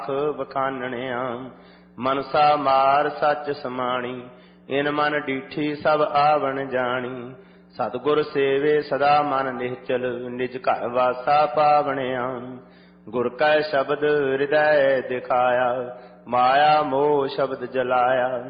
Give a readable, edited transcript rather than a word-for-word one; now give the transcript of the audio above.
ਵਖਾਨਣਿਆ। ਮਨਸਾ ਮਾਰ ਸੱਚ ਸਮਾਣੀ, ਇਨ ਮਨ ਡੀਠੀ ਸਭ ਆਵਣ ਜਾਣੀ। ਸਤਿਗੁਰ ਸੇਵੇ ਸਦਾ ਮਨ ਨਿਹਚਲ, ਨਿਜ ਘਰ ਵਾਸਾ ਪਾਵਣਿਆ। ਗੁਰ ਕੈ ਸ਼ਬਦ ਹਿਰਦੈ ਦਿਖਾਇਆ, ਮਾਇਆ ਮੋਹ ਸ਼ਬਦ ਜਲਾਇਆ।